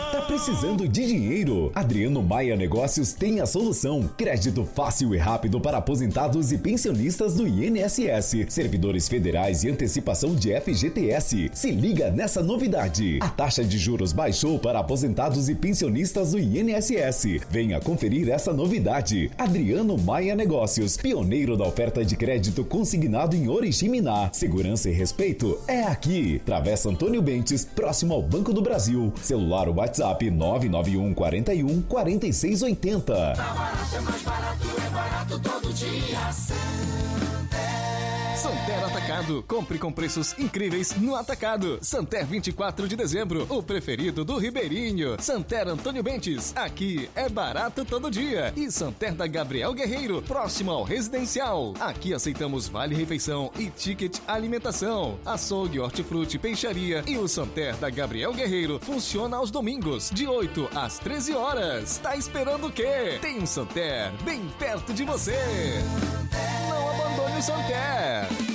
Tá precisando de dinheiro? Adriano Maia Negócios tem a solução. Crédito fácil e rápido para aposentados e pensionistas do INSS, servidores federais e antecipação de FGTS. Se liga nessa novidade. A taxa de juros baixou para aposentados e pensionistas do INSS. Venha conferir essa novidade. Adriano Maia Negócios, pioneiro da oferta de crédito consignado em Oriximiná. Segurança e respeito é aqui. Travessa Antônio Bentes, próximo ao Banco do Brasil. Celular ou WhatsApp 991 41 46 80. Tá barato, é mais barato, é barato todo dia. Santer Atacado. Compre com preços incríveis no Atacado. Santer 24 de dezembro, o preferido do Ribeirinho. Santer Antônio Bentes, aqui é barato todo dia. E Santer da Gabriel Guerreiro, próximo ao Residencial. Aqui aceitamos vale-refeição e ticket alimentação. Açougue, hortifruti, peixaria e o Santer da Gabriel Guerreiro funciona aos domingos, de 8 às 13 horas. Tá esperando o quê? Tem um Santer bem perto de você. Não abandone o Santer.